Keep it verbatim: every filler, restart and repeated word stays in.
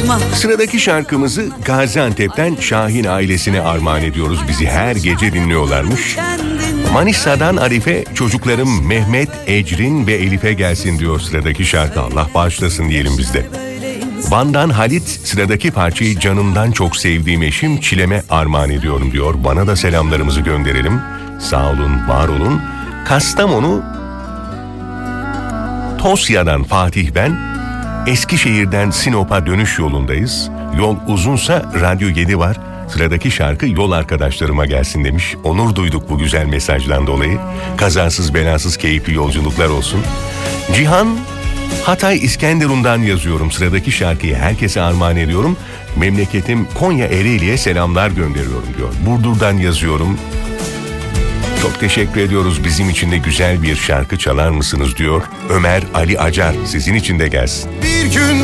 konuşma. Sıradaki şarkımızı Gaziantep'ten Şahin ailesine armağan ediyoruz. Bizi her gece dinliyorlarmış. Manisa'dan Arife, çocuklarım Mehmet, Ecrin ve Elif'e gelsin diyor sıradaki şarkı. Allah bağışlasın diyelim biz de. Van'dan Halit, sıradaki parçayı canımdan çok sevdiğim eşim Çilem'e armağan ediyorum diyor. Bana da selamlarımızı gönderelim. Sağ olun, var olun. Kastamonu, Tosya'dan Fatih ben. Eskişehir'den Sinop'a dönüş yolundayız. Yol uzunsa Radyo yedi var. Sıradaki şarkı yol arkadaşlarıma gelsin demiş. Onur duyduk bu güzel mesajdan dolayı. Kazasız belasız keyifli yolculuklar olsun. Cihan, Hatay İskenderun'dan yazıyorum. Sıradaki şarkıyı herkese armağan ediyorum. Memleketim Konya Ereğli'ye selamlar gönderiyorum diyor. Burdur'dan yazıyorum. Çok teşekkür ediyoruz. Bizim için de güzel bir şarkı çalar mısınız diyor. Ömer Ali Acar, sizin için de gelsin. Bir gün